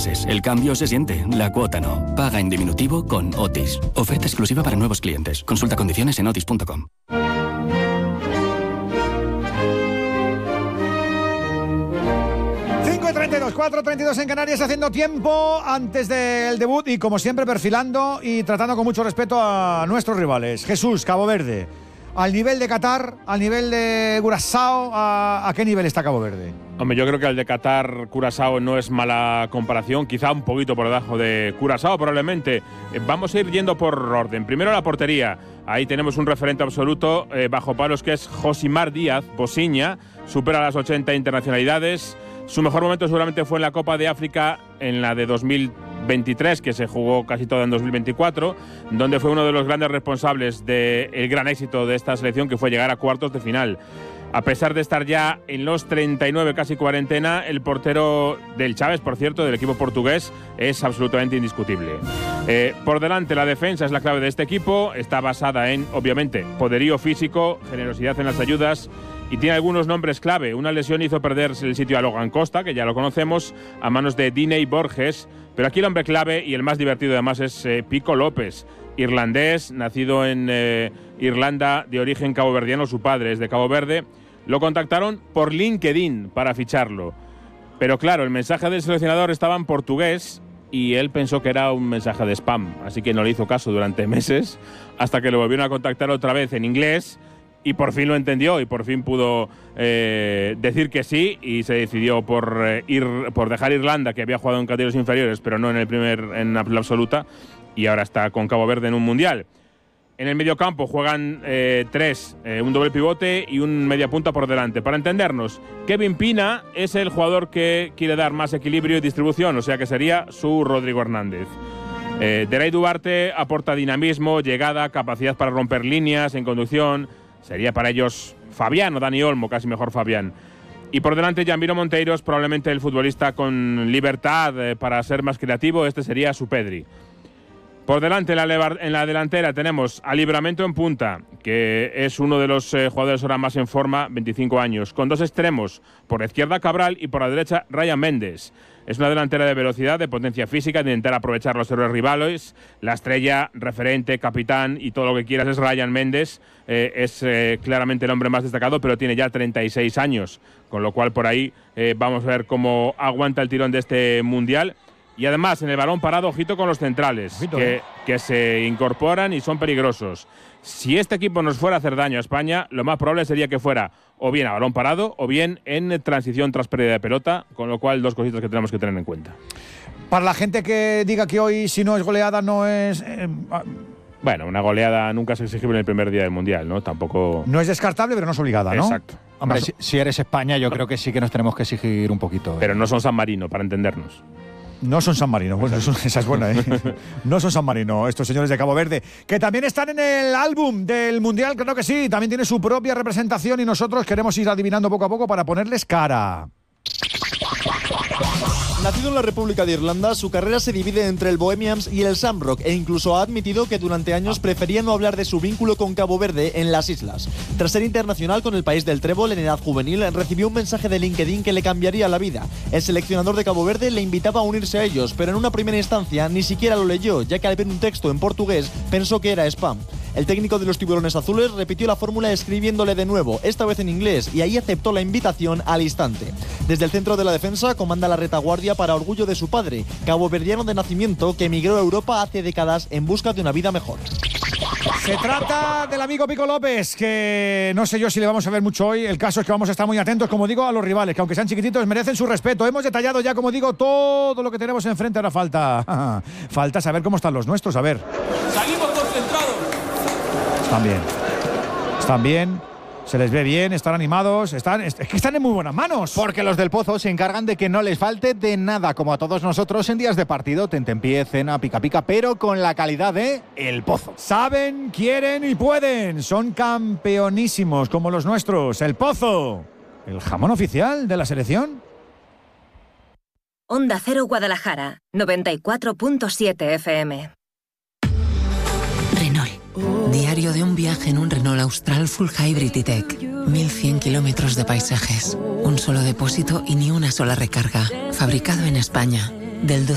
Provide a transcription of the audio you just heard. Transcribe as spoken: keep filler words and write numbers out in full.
meses. El cambio se siente, la cuota no. Paga en diminutivo con Otis. Oferta exclusiva para nuevos clientes. Consulta condiciones en otis punto com. cinco y treinta y dos, cuatro y treinta y dos en Canarias, haciendo tiempo antes del debut y como siempre perfilando y tratando con mucho respeto a nuestros rivales. Jesús, Cabo Verde. Al nivel de Qatar, al nivel de Curazao, ¿a, a qué nivel está Cabo Verde? Hombre, yo creo que el de Qatar, Curazao no es mala comparación, quizá un poquito por debajo de Curazao probablemente. Eh, vamos a ir yendo por orden. Primero la portería. Ahí tenemos un referente absoluto eh, bajo palos que es Josimar Díaz, Bosiña, supera las ochenta internacionalidades. Su mejor momento seguramente fue en la Copa de África, en la de dos mil veintitrés, que se jugó casi toda en dos mil veinticuatro, donde fue uno de los grandes responsables del gran éxito de esta selección, que fue llegar a cuartos de final. A pesar de estar ya en los treinta y nueve, casi cuarentena, el portero del Chaves, por cierto, del equipo portugués, es absolutamente indiscutible. Eh, por delante, la defensa es la clave de este equipo. Está basada en, obviamente, poderío físico, generosidad en las ayudas, y tiene algunos nombres clave. Una lesión hizo perderse el sitio a Logan Costa, que ya lo conocemos, a manos de Diney Borges. Pero aquí el hombre clave y el más divertido además es eh, Pico López, irlandés, nacido en eh, Irlanda, de origen caboverdiano, su padre es de Cabo Verde. Lo contactaron por LinkedIn para ficharlo. Pero claro, el mensaje del seleccionador estaba en portugués y él pensó que era un mensaje de spam, así que no le hizo caso durante meses, hasta que lo volvieron a contactar otra vez en inglés. Y por fin lo entendió y por fin pudo eh, decir que sí, y se decidió por eh, ir por dejar Irlanda, que había jugado en categorías inferiores, pero no en el primer en la absoluta, y ahora está con Cabo Verde en un mundial. En el mediocampo juegan eh, tres, eh, un doble pivote y un media punta por delante. Para entendernos, Kevin Pina es el jugador que quiere dar más equilibrio y distribución, o sea que sería su Rodrigo Hernández. Eh, Derey Duarte aporta dinamismo, llegada, capacidad para romper líneas en conducción. Sería para ellos Fabián o Dani Olmo, casi mejor Fabián. Y por delante Gianvino Monteiros, probablemente el futbolista con libertad eh, para ser más creativo. Este sería su Pedri. Por delante, en la, en la delantera, tenemos a Livramento en punta, que es uno de los eh, jugadores ahora más en forma, veinticinco años, con dos extremos, por la izquierda Cabral y por la derecha Ryan Méndez. Es una delantera de velocidad, de potencia física, de intentar aprovechar los errores rivales. La estrella, referente, capitán y todo lo que quieras es Ryan Méndez. Eh, es eh, claramente el hombre más destacado, pero tiene ya treinta y seis años, con lo cual por ahí eh, vamos a ver cómo aguanta el tirón de este Mundial. Y además, en el balón parado, ojito con los centrales, ojito, que, eh. que se incorporan y son peligrosos. Si este equipo nos fuera a hacer daño a España, lo más probable sería que fuera o bien a balón parado o bien en transición tras pérdida de pelota, con lo cual dos cositas que tenemos que tener en cuenta. Para la gente que diga que hoy, si no es goleada, no es... Eh, bueno, una goleada nunca es exigible en el primer día del Mundial, ¿no? Tampoco... No es descartable, pero no es obligada, ¿no? Exacto. Hombre, si, si eres España, yo creo que sí que nos tenemos que exigir un poquito. ¿eh? Pero no son San Marino, para entendernos. No son San Marino, bueno, eso, esa es buena, ¿eh? No son San Marino, estos señores de Cabo Verde, que también están en el álbum del Mundial, creo que sí, también tiene su propia representación y nosotros queremos ir adivinando poco a poco para ponerles cara. Nacido en la República de Irlanda, su carrera se divide entre el Bohemians y el Shamrock e incluso ha admitido que durante años prefería no hablar de su vínculo con Cabo Verde en las islas. Tras ser internacional con el país del trébol en edad juvenil, recibió un mensaje de LinkedIn que le cambiaría la vida. El seleccionador de Cabo Verde le invitaba a unirse a ellos, pero en una primera instancia ni siquiera lo leyó, ya que al ver un texto en portugués pensó que era spam. El técnico de los Tiburones Azules repitió la fórmula escribiéndole de nuevo, esta vez en inglés, y ahí aceptó la invitación al instante. Desde el centro de la defensa comanda la retaguardia para orgullo de su padre, caboverdiano de nacimiento que emigró a Europa hace décadas en busca de una vida mejor. Se trata del amigo Pico López, que no sé yo si le vamos a ver mucho hoy. El caso es que vamos a estar muy atentos, como digo, a los rivales, que aunque sean chiquititos merecen su respeto. Hemos detallado ya, como digo, todo lo que tenemos enfrente. Ahora falta, falta saber cómo están los nuestros. A ver. Salimos concentrados. Están bien. Están bien. Se les ve bien, están animados, están, es que están en muy buenas manos. Porque los del Pozo se encargan de que no les falte de nada, como a todos nosotros en días de partido, tentempié, cena, pica pica, pero con la calidad de El Pozo. Saben, quieren y pueden. Son campeonísimos como los nuestros. El Pozo, el jamón oficial de la selección. Onda Cero Guadalajara, noventa y cuatro punto siete F M. Renault. Diario de un viaje en un Renault Austral Full Hybrid E-Tech. mil cien kilómetros de paisajes. Un solo depósito y ni una sola recarga. Fabricado en España. Del